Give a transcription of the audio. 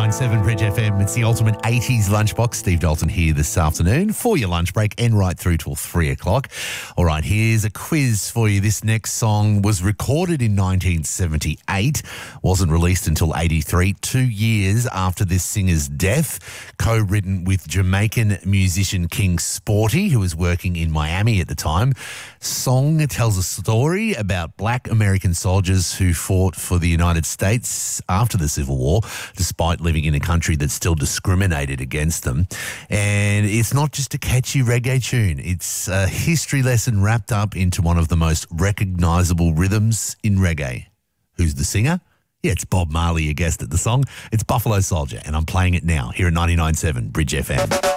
99.7 Bridge FM. It's the ultimate 80s lunchbox. Steve Dalton here this afternoon for your lunch break and right through till 3 o'clock. All right, here's a quiz for you. This next song was recorded in 1978, wasn't released until 83, 2 years after this singer's death, co-written with Jamaican musician King Sporty, who was working in Miami at the time. Song tells a story about black American soldiers who fought for the United States after the Civil War, despite living in a country that still discriminated against them. And it's not just a catchy reggae tune. It's a history lesson wrapped up into one of the most recognisable rhythms in reggae. Who's the singer? Yeah, it's Bob Marley, you guessed it, the song. It's Buffalo Soldier, and I'm playing it now here at 99.7 Bridge FM.